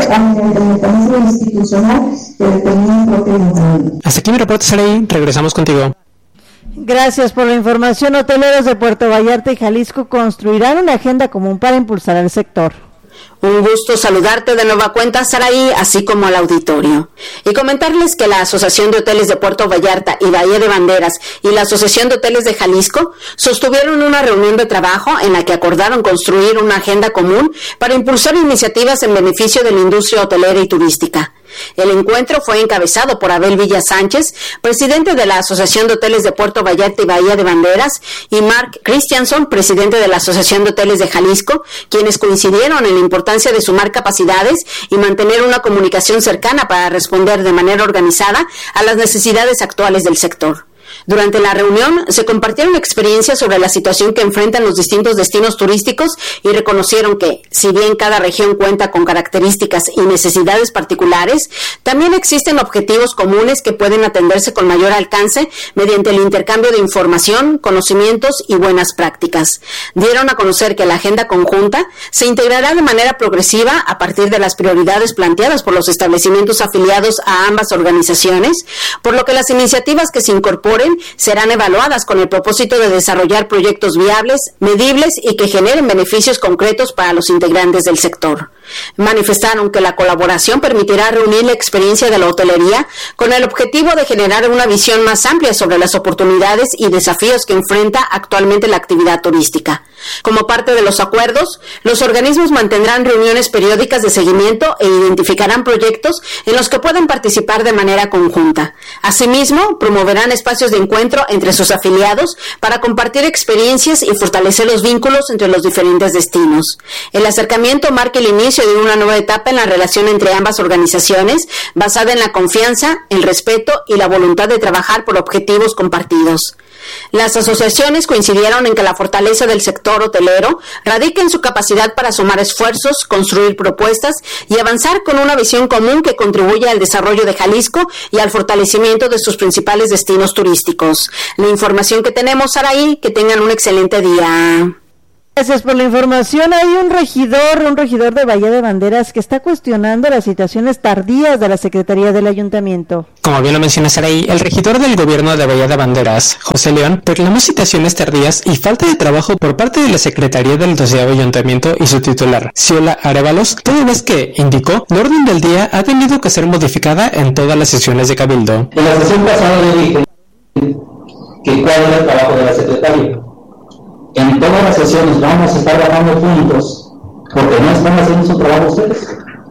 ante el mecanismo institucional que determina el propio ayuntamiento. Hasta aquí mi reporte, Saraí. Regresamos contigo. Gracias por la información. Hoteleros de Puerto Vallarta y Jalisco construirán una agenda común para impulsar el sector. Un gusto saludarte de nueva cuenta, Saraí, así como al auditorio. Y comentarles que la Asociación de Hoteles de Puerto Vallarta y Bahía de Banderas y la Asociación de Hoteles de Jalisco sostuvieron una reunión de trabajo en la que acordaron construir una agenda común para impulsar iniciativas en beneficio de la industria hotelera y turística. El encuentro fue encabezado por Abel Villa Sánchez, presidente de la Asociación de Hoteles de Puerto Vallarta y Bahía de Banderas, y Mark Christianson, presidente de la Asociación de Hoteles de Jalisco, quienes coincidieron en la importancia de sumar capacidades y mantener una comunicación cercana para responder de manera organizada a las necesidades actuales del sector. Durante la reunión se compartieron experiencias sobre la situación que enfrentan los distintos destinos turísticos y reconocieron que, si bien cada región cuenta con características y necesidades particulares, también existen objetivos comunes que pueden atenderse con mayor alcance mediante el intercambio de información, conocimientos y buenas prácticas. Dieron a conocer que la agenda conjunta se integrará de manera progresiva a partir de las prioridades planteadas por los establecimientos afiliados a ambas organizaciones, por lo que las iniciativas que se incorporen serán evaluadas con el propósito de desarrollar proyectos viables, medibles y que generen beneficios concretos para los integrantes del sector. Manifestaron que la colaboración permitirá reunir la experiencia de la hotelería con el objetivo de generar una visión más amplia sobre las oportunidades y desafíos que enfrenta actualmente la actividad turística. Como parte de los acuerdos, los organismos mantendrán reuniones periódicas de seguimiento e identificarán proyectos en los que puedan participar de manera conjunta. Asimismo, promoverán espacios de encuentro entre sus afiliados para compartir experiencias y fortalecer los vínculos entre los diferentes destinos. El acercamiento marca el inicio de una nueva etapa en la relación entre ambas organizaciones, basada en la confianza, el respeto y la voluntad de trabajar por objetivos compartidos. Las asociaciones coincidieron en que la fortaleza del sector hotelero radica en su capacidad para sumar esfuerzos, construir propuestas y avanzar con una visión común que contribuya al desarrollo de Jalisco y al fortalecimiento de sus principales destinos turísticos. La información que tenemos, Saraí, que tengan un excelente día. Gracias por la información. Hay un regidor de Bahía de Banderas que está cuestionando las situaciones tardías de la Secretaría del Ayuntamiento. Como bien lo menciona Saraí, el regidor del gobierno de Bahía de Banderas, José León, reclamó citaciones tardías y falta de trabajo por parte de la Secretaría del 12º Ayuntamiento y su titular, Xiola Arévalos, toda vez que, indicó, la orden del día ha tenido que ser modificada en todas las sesiones de Cabildo. En la sesión pasada le dije que cuál era el trabajo de la Secretaría. En todas las sesiones vamos a estar trabajando juntos porque no están haciendo su trabajo ustedes.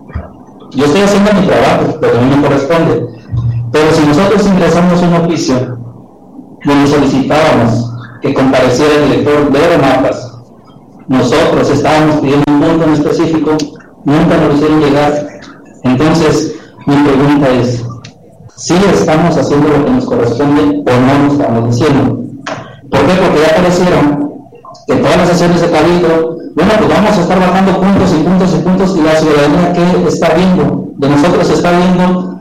Yo estoy haciendo mi trabajo, pero a mí me corresponde. Pero si nosotros ingresamos un oficio donde solicitábamos que compareciera el director de Aeromapas, nosotros estábamos pidiendo un punto en específico, nunca nos lo hicieron llegar. Entonces, mi pregunta es, ¿sí estamos haciendo lo que nos corresponde o no lo estamos diciendo? ¿Por qué? Porque ya aparecieron que todas las sesiones de Cabildo, bueno, pues vamos a estar bajando puntos y la ciudadanía que está viendo, de nosotros está viendo,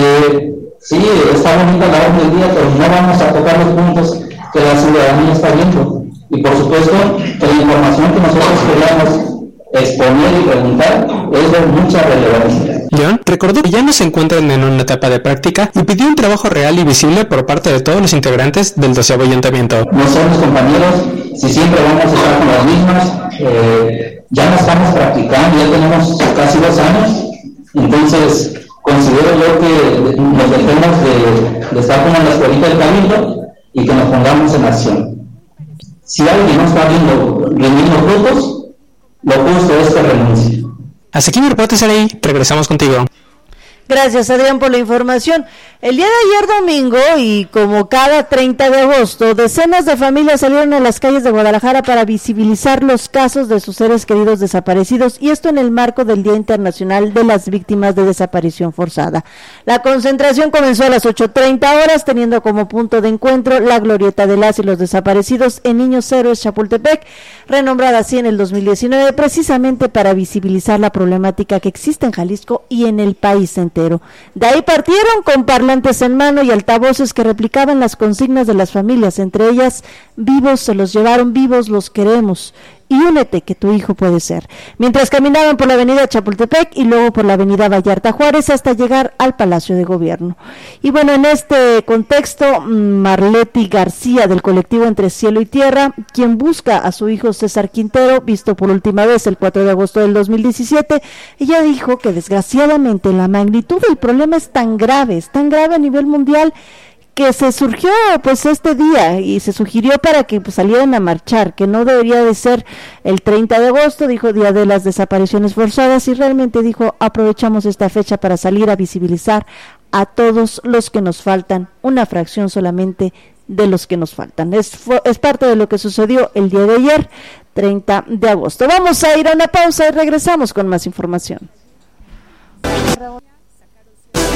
sí, está bonita la orden del día, pero no vamos a tocar los puntos que la ciudadanía está viendo. Y por supuesto, que la información que nosotros queríamos exponer y preguntar es de mucha relevancia. León recordó que ya no se encuentran en una etapa de práctica y pidió un trabajo real y visible por parte de todos los integrantes del 12º Ayuntamiento. No somos compañeros, si siempre vamos a estar con las mismas, ya no estamos practicando, ya tenemos casi 2 años, entonces considero yo que nos dejemos de estar como en la escuelita del Cabildo y que nos pongamos en acción. Si alguien no está rindiendo frutos, lo justo es que renuncie. Hasta aquí mi reporte, Saraí. Regresamos contigo. Gracias, Adrián, por la información. El día de ayer domingo, y como cada 30 de agosto, decenas de familias salieron a las calles de Guadalajara para visibilizar los casos de sus seres queridos desaparecidos, y esto en el marco del Día Internacional de las Víctimas de Desaparición Forzada. La concentración comenzó a las 8:30 horas, teniendo como punto de encuentro la glorieta de las y los desaparecidos en Niños Héroes Chapultepec, renombrada así en el 2019, precisamente para visibilizar la problemática que existe en Jalisco y en el país entero. De ahí partieron con parlantes en mano y altavoces que replicaban las consignas de las familias, entre ellas: vivos se los llevaron, vivos los queremos. y únete, que tu hijo puede ser. Mientras caminaban por la avenida Chapultepec y luego por la avenida Vallarta Juárez hasta llegar al Palacio de Gobierno. Y bueno, en este contexto, Marleti García del colectivo Entre Cielo y Tierra, quien busca a su hijo César Quintero, visto por última vez el 4 de agosto del 2017, ella dijo que desgraciadamente la magnitud del problema es tan grave a nivel mundial, que se surgió pues este día y se sugirió para que pues salieran a marchar, que no debería de ser el 30 de agosto, dijo, día de las desapariciones forzadas, y realmente dijo, aprovechamos esta fecha para salir a visibilizar a todos los que nos faltan, una fracción solamente de los que nos faltan. Es parte de lo que sucedió el día de ayer, 30 de agosto. Vamos a ir a una pausa y regresamos con más información.